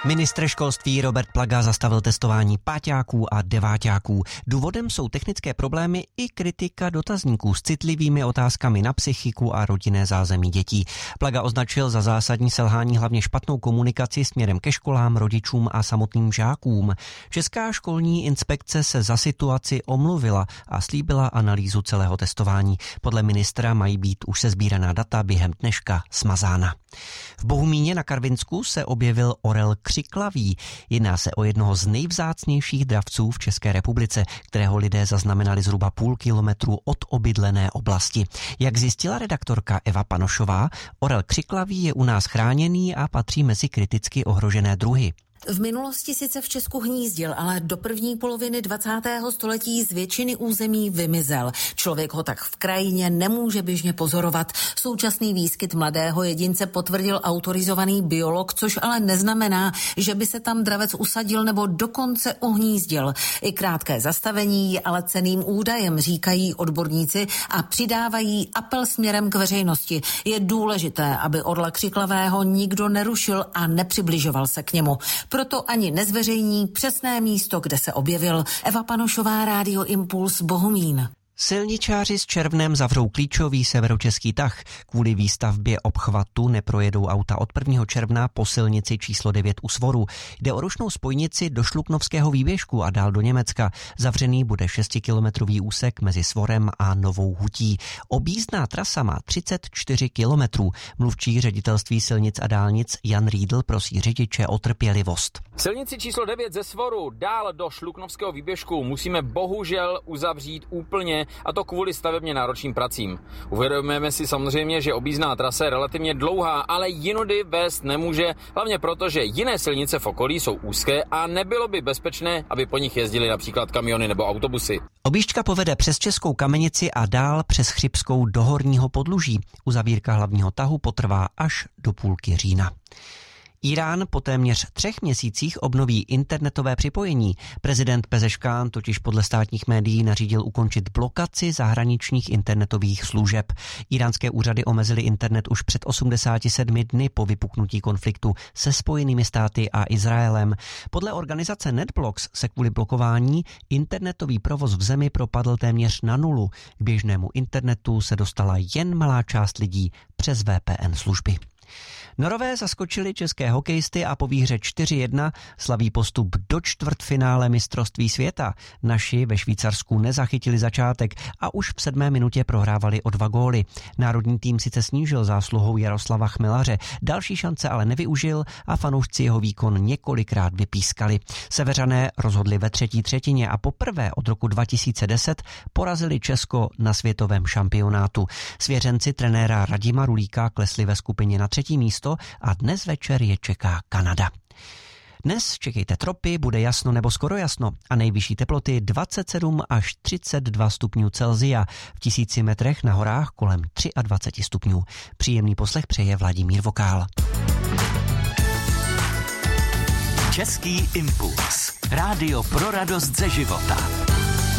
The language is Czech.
Ministr školství Robert Plaga zastavil testování páťáků a deváťáků. Důvodem jsou technické problémy i kritika dotazníků s citlivými otázkami na psychiku a rodinné zázemí dětí. Plaga označil za zásadní selhání hlavně špatnou komunikaci směrem ke školám, rodičům a samotným žákům. Česká školní inspekce se za situaci omluvila a slíbila analýzu celého testování. Podle ministra mají být už sesbíraná data během dneška smazána. V Bohumíně na Karvinsku se objevil orel křiklavý. Jedná se o jednoho z nejvzácnějších dravců v České republice, kterého lidé zaznamenali zhruba půl kilometru od obydlené oblasti. Jak zjistila redaktorka Eva Panošová, orel křiklavý je u nás chráněný a patří mezi kriticky ohrožené druhy. V minulosti sice v Česku hnízdil, ale do první poloviny 20. století z většiny území vymizel. Člověk ho tak v krajině nemůže běžně pozorovat. Současný výskyt mladého jedince potvrdil autorizovaný biolog, což ale neznamená, že by se tam dravec usadil nebo dokonce uhnízdil. I krátké zastavení je ale cenným údajem, říkají odborníci a přidávají apel směrem k veřejnosti. Je důležité, aby orla křiklavého nikdo nerušil a nepřibližoval se k němu. Proto ani nezveřejní přesné místo, kde se objevil. Eva Panošová, Rádio Impuls, Bohumín. Silničáři s Červnem zavřou klíčový severočeský tah. Kvůli výstavbě obchvatu neprojedou auta od 1. června po silnici číslo 9 u Svoru. Jde o rušnou spojnici do Šluknovského výběžku a dál do Německa. Zavřený bude 6-kilometrový úsek mezi Svorem a Novou Hutí. Objízdná trasa má 34 kilometrů. Mluvčí ředitelství silnic a dálnic Jan Riedl prosí řidiče o trpělivost. Silnici číslo 9 ze Svoru dál do Šluknovského výběžku musíme bohužel uzavřít úplně, a to kvůli stavebně náročným pracím. Uvědomujeme si samozřejmě, že objízdná trasa je relativně dlouhá, ale jinudy vést nemůže, hlavně proto, že jiné silnice v okolí jsou úzké a nebylo by bezpečné, aby po nich jezdily například kamiony nebo autobusy. Objížďka povede přes Českou Kamenici a dál přes Chřibskou do Horního Podluží. Uzavírka hlavního tahu potrvá až do půlky října. Irán po téměř 3 měsících obnoví internetové připojení. Prezident Pezeškán totiž podle státních médií nařídil ukončit blokaci zahraničních internetových služeb. Iránské úřady omezily internet už před 87 dny po vypuknutí konfliktu se Spojenými státy a Izraelem. Podle organizace NetBlocks se kvůli blokování internetový provoz v zemi propadl téměř na nulu. K běžnému internetu se dostala jen malá část lidí přes VPN služby. Norové zaskočili české hokejisty a po výhře 4-1 slaví postup do čtvrtfinále mistrovství světa. Naši ve Švýcarsku nezachytili začátek a už v 7. minutě prohrávali o 2 góly. Národní tým sice snížil zásluhou Jaroslava Chmelaře, další šance ale nevyužil a fanoušci jeho výkon několikrát vypískali. Seveřané rozhodli ve 3. třetině a poprvé od roku 2010 porazili Česko na světovém šampionátu. Svěřenci trenéra Radima Rulíka klesli ve skupině na 3. místo a dnes večer je čeká Kanada. Dnes čekejte tropy, bude jasno nebo skoro jasno a nejvyšší teploty 27 až 32 stupňů Celsia. V 1000 metrech na horách kolem 23 stupňů. Příjemný poslech přeje Vladimír Vokál. Český impuls. Rádio pro radost ze života.